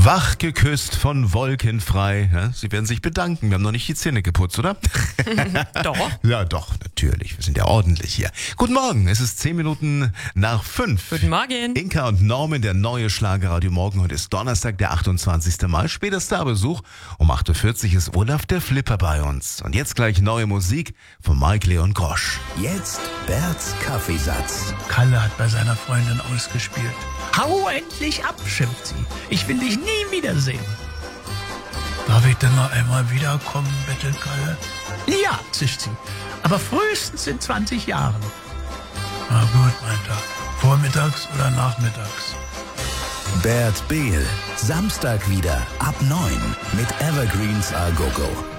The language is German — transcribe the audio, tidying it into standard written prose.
Wach geküsst von Wolken frei. Ja, Sie werden sich bedanken, wir haben noch nicht die Zähne geputzt, oder? Doch. Ja, doch, natürlich. Wir sind ja ordentlich hier. Guten Morgen, es ist 10 Minuten nach 5. Guten Morgen. Inka und Norman, der neue Schlagerradio Morgen. Heute ist Donnerstag, der 28. Mai. Später Starbesuch. Um 8.40 Uhr ist Olaf der Flipper bei uns. Und jetzt gleich neue Musik von Mike Leon Grosch. Jetzt Berts Kaffeesatz. Kalle hat bei seiner Freundin ausgespielt. Hau endlich ab, schimpft sie. Ich will dich nie wiedersehen. Darf ich denn noch einmal wiederkommen, bettelt Kalle? Ja, zischt sie. Aber frühestens in 20 Jahren. Na gut, meint er. Vormittags oder nachmittags? Bert Behl. Samstag wieder ab 9 mit Evergreens A Go Go.